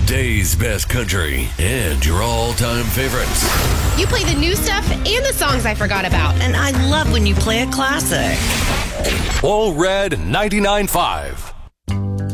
Today's best country and your all-time favorites. You play the new stuff and the songs I forgot about. And I love when you play a classic. All Red 99.5.